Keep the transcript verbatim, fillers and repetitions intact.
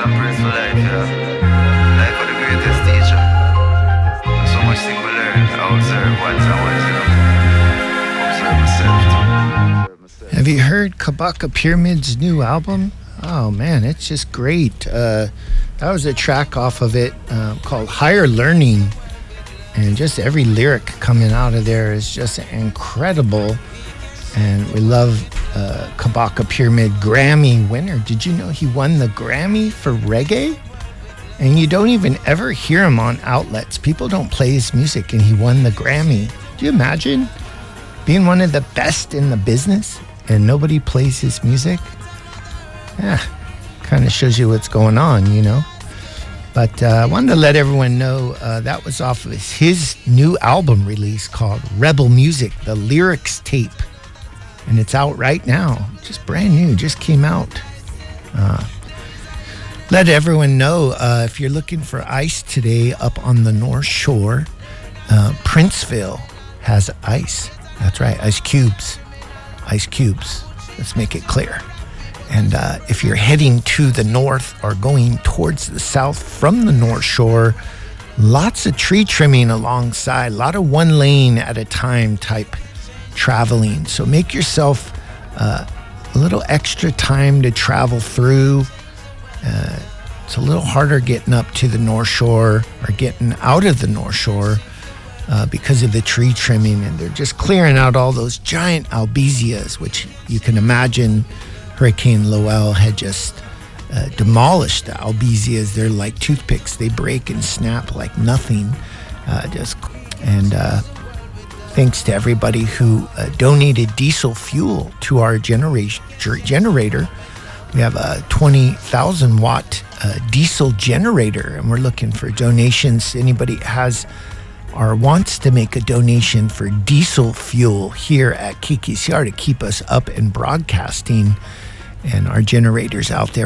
and praise for life, yeah. Life are the greatest teacher. There's so much thing we learn. I observe once and once, you know. Observe myself too. Have you heard Kabaka Pyramid's new album? Oh man, it's just great. Uh, that was a track off of it uh, called Higher Learning. And just every lyric coming out of there is just incredible. And we love uh, Kabaka Pyramid, Grammy winner. Did you know he won the Grammy for reggae? And you don't even ever hear him on outlets. People don't play his music, and he won the Grammy. Do you imagine being one of the best in the business and nobody plays his music? Yeah, kind of shows you what's going on, you know? But uh, I wanted to let everyone know uh, that was off of his, his new album release called Rebel Music, the lyrics tape. And it's out right now. Just brand new, just came out. Uh, let everyone know uh, if you're looking for ice today up on the North Shore, uh, Princeville has ice. That's right, ice cubes. Ice cubes. Let's make it clear. And uh, if you're heading to the north or going towards the south from the North Shore, lots of tree trimming alongside, a lot of one lane at a time type traveling. So make yourself uh, a little extra time to travel through. Uh, it's a little harder getting up to the North Shore or getting out of the North Shore uh, because of the tree trimming. And they're just clearing out all those giant albizzias, which you can imagine Hurricane Lowell had just uh, demolished the albizzias. They're like toothpicks. They break and snap like nothing. Uh, just and uh, thanks to everybody who uh, donated diesel fuel to our generation generator. We have a twenty thousand watt uh, diesel generator, and we're looking for donations. Anybody has or wants to make a donation for diesel fuel here at K K C R to keep us up and broadcasting, and our generators out there